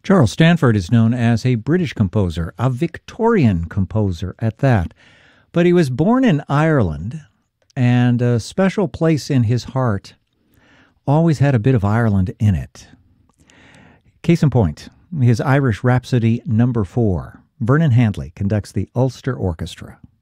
Charles Stanford is known as a British composer, a Victorian composer at that. But he was born in Ireland, and a special place in his heart always had a bit of Ireland in it. Case in point, his Irish Rhapsody No. 4. Vernon Handley conducts the Ulster Orchestra.